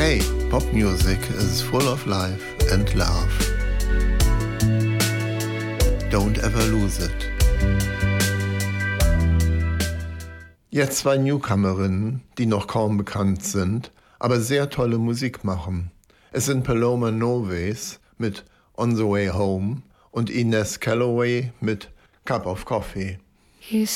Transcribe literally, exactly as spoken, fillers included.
Hey, pop music is full of life and love. Don't ever lose it. Jetzt zwei Newcomerinnen, die noch kaum bekannt sind, aber sehr tolle Musik machen. Es sind Paloma Noves mit On the Way Home und Ines Calloway mit Cup of Coffee. You